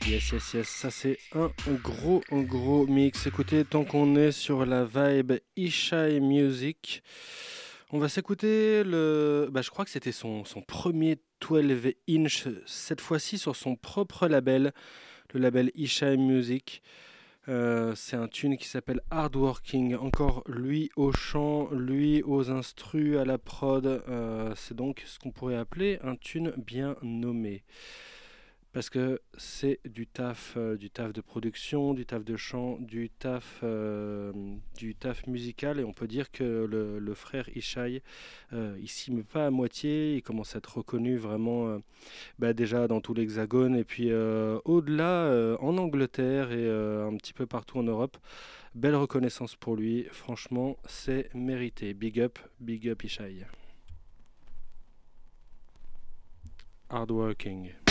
Yes, yes, yes, ça c'est un gros mix. Écoutez, tant qu'on est sur la vibe Ishai Music, on va s'écouter je crois que c'était son premier 12 inch, cette fois-ci sur son propre label, le label Ishai Music. C'est un tune qui s'appelle Hardworking, encore lui au chant, lui aux instrus, à la prod. C'est donc ce qu'on pourrait appeler un tune bien nommé. Parce que c'est du taf de production, du taf de chant, du taf musical. Et on peut dire que le frère Ishai, il s'y met pas à moitié. Il commence à être reconnu vraiment déjà dans tout l'Hexagone et puis au-delà en Angleterre et un petit peu partout en Europe. Belle reconnaissance pour lui. Franchement, c'est mérité. Big up Ishai. Hardworking.